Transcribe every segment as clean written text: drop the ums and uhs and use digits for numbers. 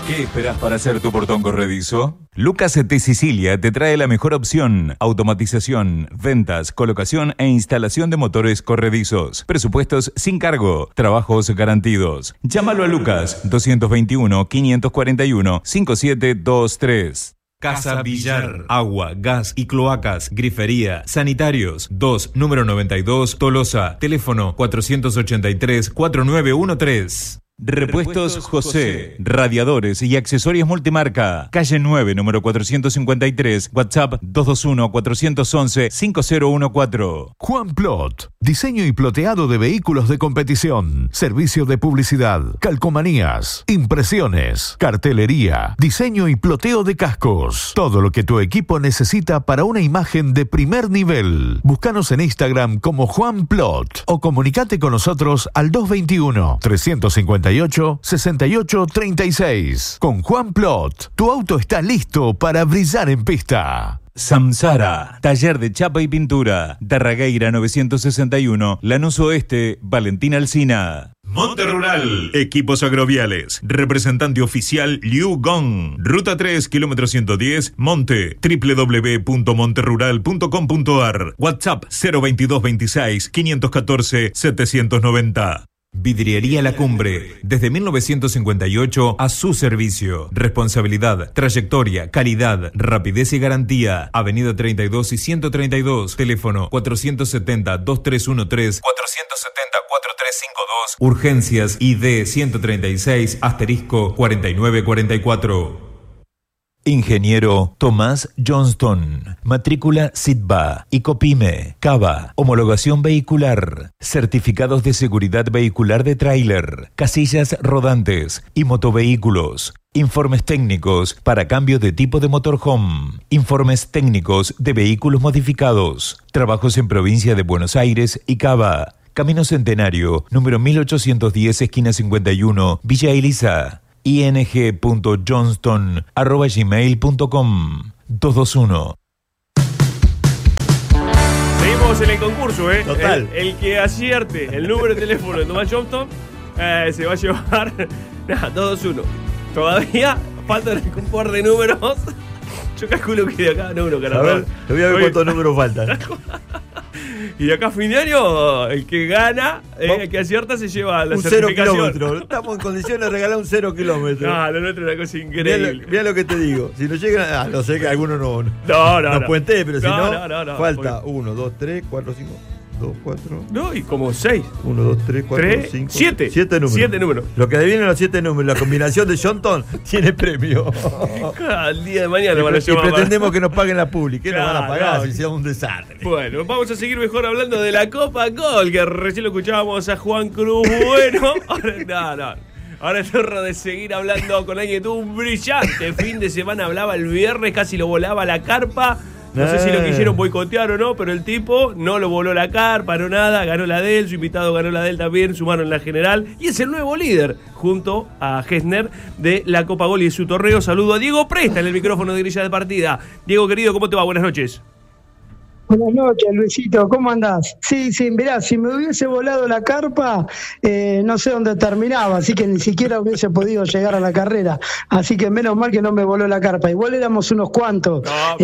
¿Qué esperás para hacer tu portón corredizo? Lucas T. Sicilia te trae la mejor opción: automatización, ventas, colocación e instalación de motores corredizos. Presupuestos sin cargo, trabajos garantidos. Llámalo a Lucas 221-541-5723. Casa Villar, agua, gas y cloacas, grifería, sanitarios. 2, número 92, Tolosa. Teléfono 483-4913. Repuestos José, radiadores y accesorios multimarca. Calle 9, número 453, WhatsApp 221-411-5014. Juan Plot, diseño y ploteado de vehículos de competición, servicio de publicidad, calcomanías, impresiones, cartelería, diseño y ploteo de cascos. Todo lo que tu equipo necesita para una imagen de primer nivel. Búscanos en Instagram como Juan Plot o comunicate con nosotros al 221-358-6836. Con Juan Plot, tu auto está listo para brillar en pista. Samsara, taller de chapa y pintura. Darragueira 961, Lanús Oeste, Valentín Alsina. Monte Rural, equipos agroviales. Representante oficial Liu Gong. Ruta 3, kilómetro 110, Monte. www.monterrural.com.ar. WhatsApp 02226 514 790. Vidriería La Cumbre, desde 1958 a su servicio. Responsabilidad, trayectoria, calidad, rapidez y garantía. Avenida 32 y 132, teléfono 470-2313, 470-4352, urgencias ID 136, asterisco 4944. Ingeniero Tomás Johnston, matrícula SITBA, ICOPYME, CABA, homologación vehicular, certificados de seguridad vehicular de tráiler, casillas rodantes y motovehículos. Informes técnicos para cambio de tipo de motorhome. Informes técnicos de vehículos modificados. Trabajos en provincia de Buenos Aires y Cava. Camino Centenario, número 1810, esquina 51, Villa Elisa. ing.johnston@gmail.com 221. Seguimos en el concurso, Total. El que acierte el número de teléfono de Tomás Johnston se va a llevar 221. Todavía faltan un par de números. Yo calculo que de acá número, A ver, te voy a ver cuántos números faltan. Y de acá a fin de año, el que gana, el que acierta, se lleva la un 0 certificación. kilómetros. Estamos en condiciones de regalar un 0 kilómetros. No, lo nuestro es una cosa increíble. Mirá lo que te digo. Si no llegan. No sé que algunos no No. puenté, pero si no. No, falta 1, 2, 3, 4, 5. 2, 4. No, y como 6. 1, 2, 3, 4, 5. 7. 7 números. 7 números. Lo que adivinen los 7 números, la combinación de Johnston tiene premio. Al día de mañana van a Y llamar. pretendemos que nos paguen la publi. ¿Qué nos van a pagar no, si sea un desastre? Bueno, vamos a seguir mejor hablando de la Copa Gol, que recién lo escuchábamos a Juan Cruz. Bueno, ahora ahora es hora de seguir hablando con alguien que tuvo un brillante fin de semana. Hablaba el viernes, casi lo volaba la carpa. No sé si lo quisieron boicotear o no, pero el tipo no lo voló la carpa, no nada, ganó la de él, su invitado ganó la de él también, sumaron la general y es el nuevo líder junto a Gessner de la Copa Gol y de su torneo. Saludo a Diego Presta en el micrófono de Grilla de Partida. Diego, querido, ¿cómo te va? Buenas noches. Buenas noches, Luisito, ¿cómo andás? Sí, mirá, si me hubiese volado la carpa, no sé dónde terminaba, así que ni siquiera hubiese podido llegar a la carrera. Así que menos mal que no me voló la carpa. Igual éramos unos cuantos.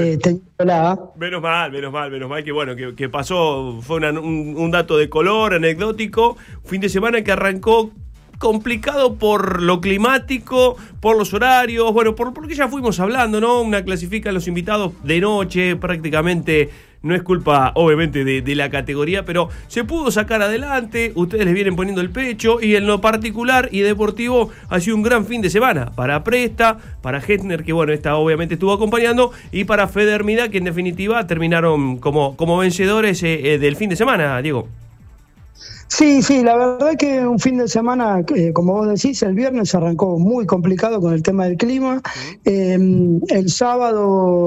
Menos mal, que bueno, que pasó, fue un dato de color, anecdótico. Fin de semana que arrancó complicado por lo climático, por los horarios, bueno, por lo que ya fuimos hablando, ¿no? Una clasifica a los invitados de noche, prácticamente no es culpa, obviamente, de la categoría, pero se pudo sacar adelante, ustedes les vienen poniendo el pecho, y en lo particular y deportivo ha sido un gran fin de semana, para Presta, para Gessner, que bueno, esta obviamente estuvo acompañando, y para Fede Hermida, que en definitiva terminaron como vencedores del fin de semana, Diego. Sí, la verdad que un fin de semana, como vos decís, el viernes arrancó muy complicado con el tema del clima. El sábado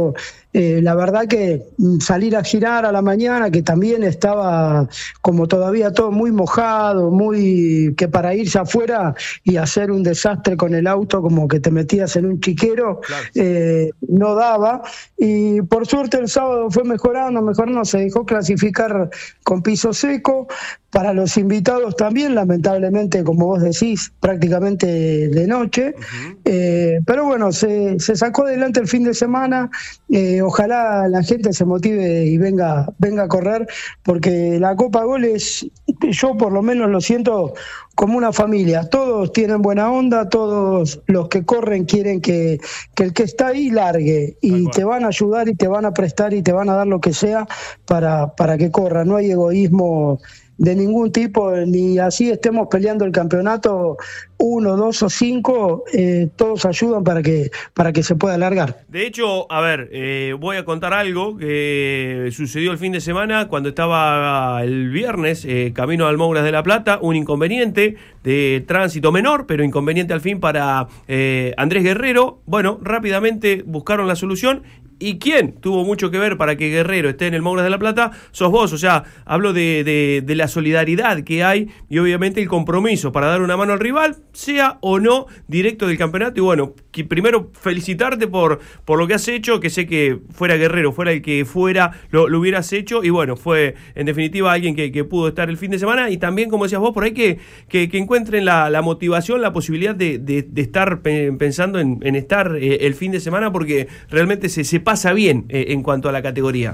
la verdad que salir a girar a la mañana, que también estaba como todavía todo muy mojado, que para irse afuera y hacer un desastre con el auto, como que te metías en un chiquero, claro. No daba, y por suerte el sábado fue mejorando, se dejó clasificar con piso seco. Para los invitados también, lamentablemente, como vos decís, prácticamente de noche. Pero bueno, se sacó adelante el fin de semana. Ojalá la gente se motive y venga a correr, porque la Copa Goles, yo por lo menos lo siento como una familia. Todos tienen buena onda, todos los que corren quieren que el que está ahí largue, y te van a ayudar y te van a prestar y te van a dar lo que sea para que corra. No hay egoísmo de ningún tipo, ni así estemos peleando el campeonato 1, 2 o 5, todos ayudan para que se pueda alargar. De hecho, a ver, voy a contar algo que sucedió el fin de semana cuando estaba el viernes camino al Mouras de la Plata, un inconveniente de tránsito menor, pero inconveniente al fin para Andrés Guerrero. Bueno, rápidamente buscaron la solución. ¿Y quién tuvo mucho que ver para que Guerrero esté en el Mouras de la Plata? Sos vos. O sea, hablo de la solidaridad que hay y obviamente el compromiso para dar una mano al rival, sea o no directo del campeonato. Y bueno, que primero felicitarte por lo que has hecho, que sé que fuera Guerrero, fuera el que fuera, lo hubieras hecho. Y bueno, fue en definitiva alguien que pudo estar el fin de semana. Y también, como decías vos, por ahí que encuentren la motivación, la posibilidad de estar pensando en estar el fin de semana, porque realmente se pasa bien en cuanto a la categoría.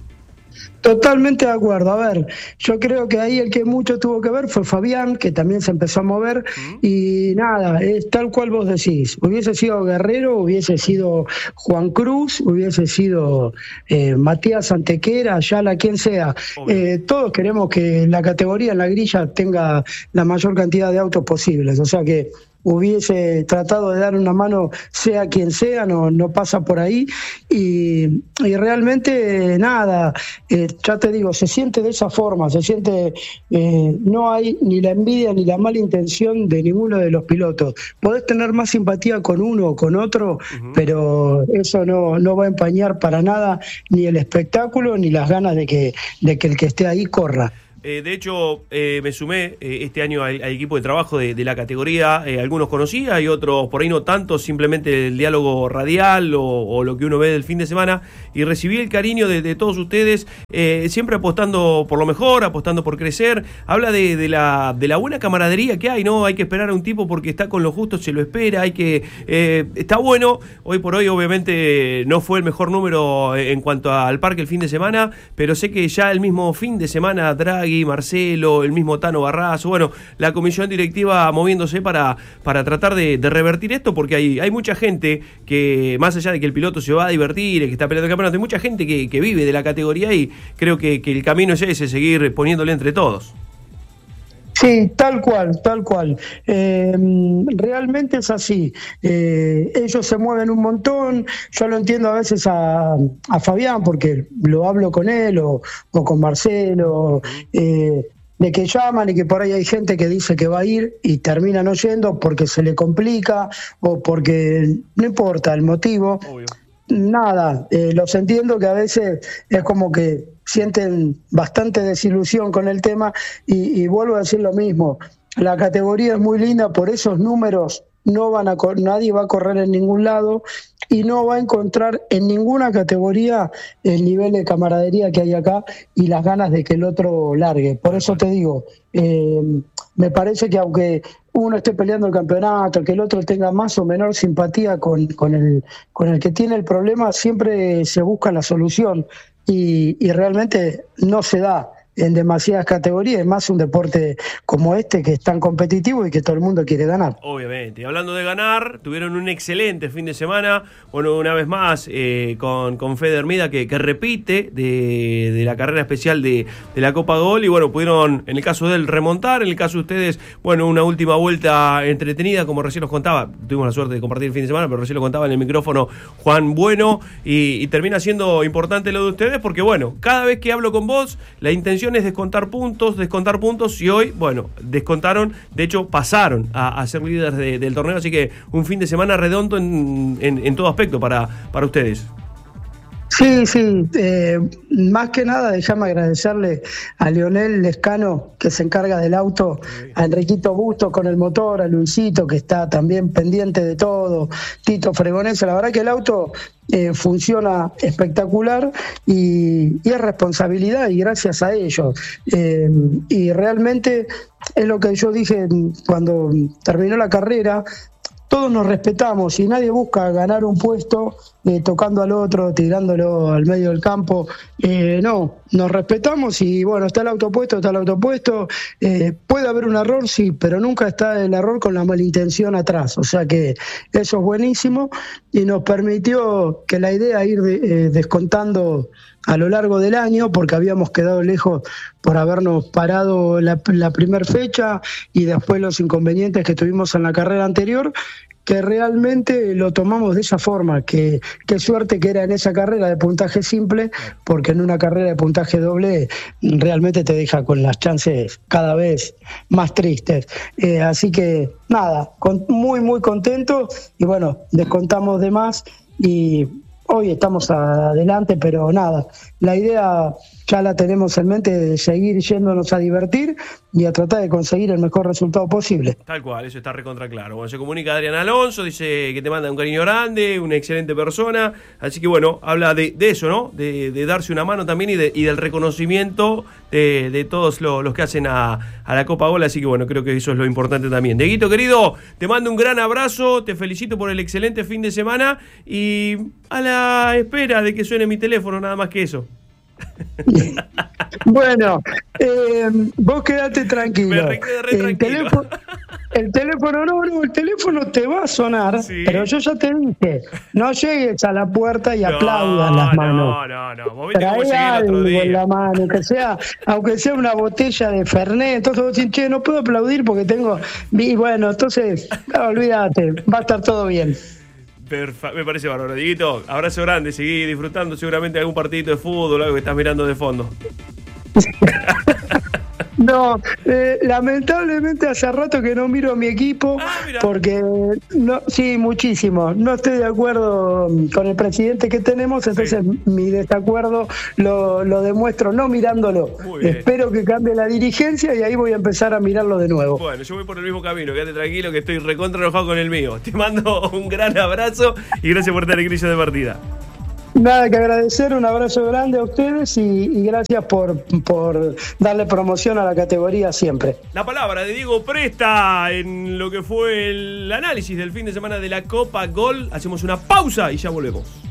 Totalmente de acuerdo. A ver, yo creo que ahí el que mucho tuvo que ver fue Fabián, que también se empezó a mover, y nada, es tal cual vos decís. Hubiese sido Guerrero, hubiese sido Juan Cruz, hubiese sido Matías Antequera, Ayala, quien sea. Todos queremos que la categoría en la grilla tenga la mayor cantidad de autos posibles, o sea que hubiese tratado de dar una mano sea quien sea, no pasa por ahí, y realmente nada, ya te digo, se siente de esa forma, se siente, no hay ni la envidia ni la mala intención de ninguno de los pilotos. Podés tener más simpatía con uno o con otro, pero eso no va a empañar para nada ni el espectáculo ni las ganas de que el que esté ahí corra. De hecho, me sumé este año al equipo de trabajo de la categoría. Algunos conocía y otros por ahí no tanto, simplemente el diálogo radial o lo que uno ve del fin de semana. Y recibí el cariño de todos ustedes, siempre apostando por lo mejor, apostando por crecer. Habla de la buena camaradería que hay, ¿no? Hay que esperar a un tipo porque está con lo justo, se lo espera. Está bueno. Hoy por hoy, obviamente, no fue el mejor número en cuanto al parque el fin de semana, pero sé que ya el mismo fin de semana Draghi, Marcelo, el mismo Tano Barrazo, bueno, la comisión directiva moviéndose para tratar de revertir esto, porque hay mucha gente que, más allá de que el piloto se va a divertir, que está peleando el campeonato, hay mucha gente que vive de la categoría, y creo que el camino es ese, seguir poniéndole entre todos. Sí, tal cual. Realmente es así. Ellos se mueven un montón. Yo lo entiendo a veces a Fabián, porque lo hablo con él o con Marcelo, de que llaman y que por ahí hay gente que dice que va a ir y termina no yendo porque se le complica o porque no importa el motivo. Obvio. Nada, los entiendo, que a veces es como que sienten bastante desilusión con el tema, y vuelvo a decir lo mismo, la categoría es muy linda, por esos números nadie va a correr en ningún lado y no va a encontrar en ninguna categoría el nivel de camaradería que hay acá y las ganas de que el otro largue. Por eso te digo, me parece que aunque uno esté peleando el campeonato, que el otro tenga más o menor simpatía con el que tiene el problema, siempre se busca la solución, y realmente no se da en demasiadas categorías, es más un deporte como este que es tan competitivo y que todo el mundo quiere ganar. Obviamente. Hablando de ganar, tuvieron un excelente fin de semana, bueno, una vez más con Fede Hermida que repite de la carrera especial de la Copa Gol, y bueno, pudieron, en el caso de él, remontar, en el caso de ustedes, bueno, una última vuelta entretenida, como recién nos contaba, tuvimos la suerte de compartir el fin de semana, pero recién lo contaba en el micrófono Juan Bueno, y termina siendo importante lo de ustedes, porque bueno, cada vez que hablo con vos, la intención es descontar puntos, y hoy, bueno, descontaron, de hecho pasaron a ser líderes del torneo, así que un fin de semana redondo en todo aspecto para ustedes. Sí, sí, más que nada déjame agradecerle a Leonel Lescano, que se encarga del auto, a Enriquito Busto con el motor, a Luisito, que está también pendiente de todo, Tito Fregonese. La verdad que el auto funciona espectacular y es responsabilidad y gracias a ellos. Y realmente es lo que yo dije cuando terminó la carrera. Todos nos respetamos y nadie busca ganar un puesto tocando al otro, tirándolo al medio del campo. No, nos respetamos y bueno, está el autopuesto. Puede haber un error, sí, pero nunca está el error con la malintención atrás. O sea que eso es buenísimo y nos permitió que la idea ir descontando a lo largo del año, porque habíamos quedado lejos por habernos parado la primera fecha y después los inconvenientes que tuvimos en la carrera anterior, que realmente lo tomamos de esa forma. Qué suerte que era en esa carrera de puntaje simple, porque en una carrera de puntaje doble realmente te deja con las chances cada vez más tristes. Así que nada, muy muy contento y bueno, descontamos de más y hoy estamos adelante, pero nada, la idea ya la tenemos en mente de seguir yéndonos a divertir y a tratar de conseguir el mejor resultado posible. Tal cual, eso está recontra claro. Bueno, se comunica Adrián Alonso, dice que te manda un cariño grande, una excelente persona, así que bueno, habla de eso, ¿no? De darse una mano también y del reconocimiento de todos los que hacen a la Copa Gol, así que bueno, creo que eso es lo importante también. Dieguito, querido, te mando un gran abrazo, te felicito por el excelente fin de semana y a la espera de que suene mi teléfono, nada más que eso. Bueno, vos quedate tranquilo. Me quedé re tranquilo. El teléfono te va a sonar, sí. Pero yo ya te dije, no llegues a la puerta y aplaudas las manos. No. Vos viste cómo llegué el otro día. En la mano, aunque sea una botella de Fernet, entonces vos decís, che, no puedo aplaudir porque tengo... Y bueno, entonces, olvídate, va a estar todo bien. Me parece bárbaro. Dieguito, abrazo grande, seguí disfrutando seguramente algún partidito de fútbol, algo que estás mirando de fondo. No, lamentablemente hace rato que no miro a mi equipo porque sí, muchísimo. No estoy de acuerdo con el presidente que tenemos, entonces mi desacuerdo lo demuestro no mirándolo. Espero que cambie la dirigencia y ahí voy a empezar a mirarlo de nuevo. Bueno, yo voy por el mismo camino, quédate tranquilo que estoy recontra enojado con el mío. Te mando un gran abrazo y gracias por estar en Grilla de Partida. Nada que agradecer, un abrazo grande a ustedes y gracias por darle promoción a la categoría siempre. La palabra de Diego Presta en lo que fue el análisis del fin de semana de la Copa Gol. Hacemos una pausa y ya volvemos.